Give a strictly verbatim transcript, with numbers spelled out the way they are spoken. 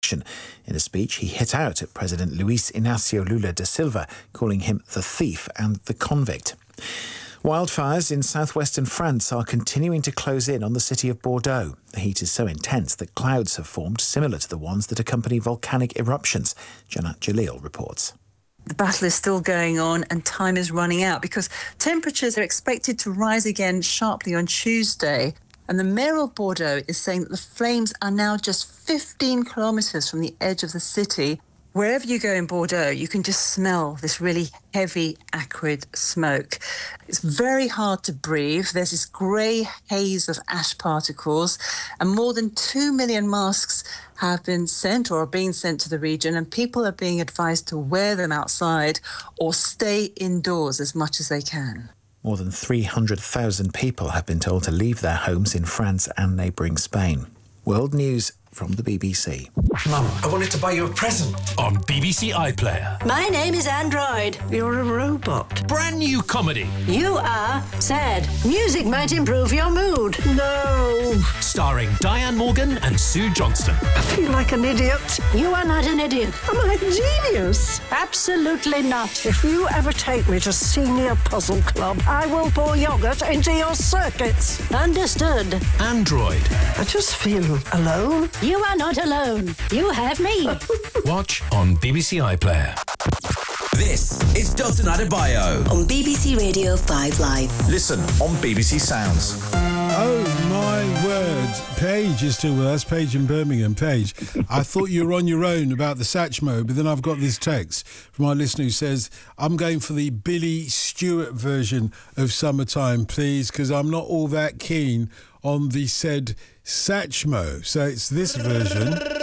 election. In a speech, he hit out at President Luis Inácio Lula da Silva, calling him the thief and the convict. Wildfires in southwestern France are continuing to close in on the city of Bordeaux. The heat is so intense that clouds have formed similar to the ones that accompany volcanic eruptions. Janat Jalil reports. The battle is still going on and time is running out because temperatures are expected to rise again sharply on Tuesday. And the mayor of Bordeaux is saying that the flames are now just fifteen kilometres from the edge of the city. Wherever you go in Bordeaux, you can just smell this really heavy, acrid smoke. It's very hard to breathe. There's this grey haze of ash particles, and more than two million masks have been sent or are being sent to the region, and people are being advised to wear them outside or stay indoors as much as they can. More than three hundred thousand people have been told to leave their homes in France and neighbouring Spain. World News from the B B C. Mum, I wanted to buy you a present. On B B C iPlayer. My name is Android. You're a robot. Brand new comedy. You are sad. Music might improve your mood. No. Starring Diane Morgan and Sue Johnston. I feel like an idiot. You are not an idiot. Am I a genius? Absolutely not. If you ever take me to Senior Puzzle Club, I will pour yoghurt into your circuits. Understood. Android. I just feel alone. You are not alone. You have me. Watch on B B C iPlayer. This is Dalton Adebayo on B B C Radio five Live. Listen on B B C Sounds. Oh my word. Paige is still with us, Paige in Birmingham. Paige, I thought you were on your own about the Satchmo, but then I've got this text from our listener who says, I'm going for the Billy Stewart version of Summertime, please, because I'm not all that keen on the said Satchmo. So it's this version.